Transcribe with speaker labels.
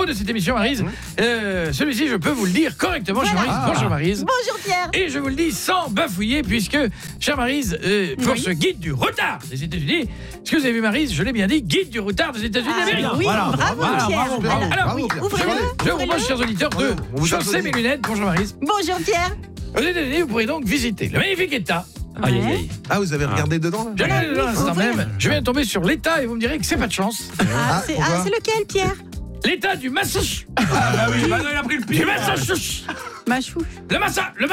Speaker 1: de cette émission, Maryse. Celui-ci, je peux vous le dire correctement, cher Maryse. Bonjour, Maryse.
Speaker 2: Bonjour, Pierre.
Speaker 1: Et je vous le dis sans bafouiller, puisque, chère Maryse, pour ce guide du retard des États-Unis, est-ce que vous avez vu, Maryse, je l'ai bien dit, guide du retard des États-Unis d'Amérique.
Speaker 2: Oui, bravo, Pierre.
Speaker 1: Alors,
Speaker 2: ouvrez-le.
Speaker 1: je vous propose, chers auditeurs, de chausser mes lunettes. Bonjour, Maryse.
Speaker 2: Bonjour, Pierre.
Speaker 1: Aux États-Unis, vous pourrez donc visiter le magnifique État.
Speaker 2: Aïe, aïe,
Speaker 1: aïe.
Speaker 3: Ah, vous avez regardé dedans là?
Speaker 1: J'ai regardé dedans à l'instant
Speaker 2: ouvrir.
Speaker 1: même. Je viens de tomber sur l'État et vous me direz que c'est pas de chance.
Speaker 2: C'est lequel, Pierre?
Speaker 1: L'État du Massachusetts.
Speaker 4: Ah bah oui, bah non, il a pris le pire.
Speaker 1: Du Massachusetts.
Speaker 2: Machou.
Speaker 1: Le